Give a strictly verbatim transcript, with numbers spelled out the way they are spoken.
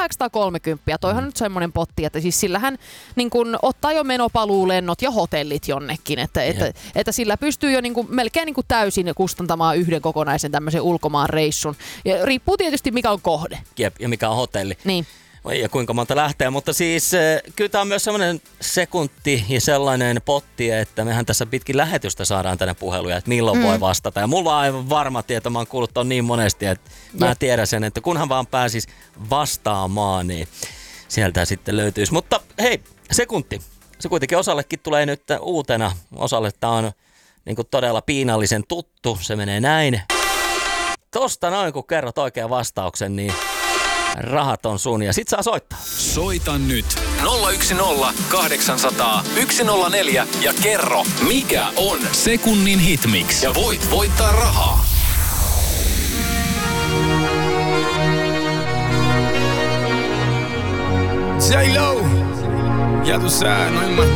tuhatkahdeksansataakolmekymmentä. Toihan mm. nyt semmoinen potti, että siis sillähän niin kun ottaa jo menopaluulennot ja hotellit jonnekin, että, että, että sillä pystyy jo niin kun, melkein niin kun täysin kustantamaan yhden kokonaisen tämmöisen ulkomaan reissun. Ja riippuu tietysti mikä on kohde. Jep, ja mikä on hotelli. Niin. Ja kuinka monta lähtee, mutta siis kyllä tämä on myös sellainen sekunti ja sellainen potti, että mehän tässä pitkin lähetystä saadaan tänne puheluja, että milloin mm. voi vastata. Ja mulla on aivan varma tieto, mä oon kuullut ton niin monesti, että mä Jep. tiedän sen, että kunhan vaan pääsis vastaamaan, niin sieltä sitten löytyisi. Mutta hei, sekunti. Se kuitenkin osallekin tulee nyt uutena. Osalle tää on niin kuin todella piinallisen tuttu. Se menee näin. Tosta noin, kun kerrot oikean vastauksen, niin rahat on sun ja sit saa soittaa. Soita nyt nolla yksi nolla kahdeksansataa yksi nolla neljä ja kerro, mikä on sekunnin hitmix. Ja voit voittaa rahaa. J-Lo, ya tú sabes, no hay más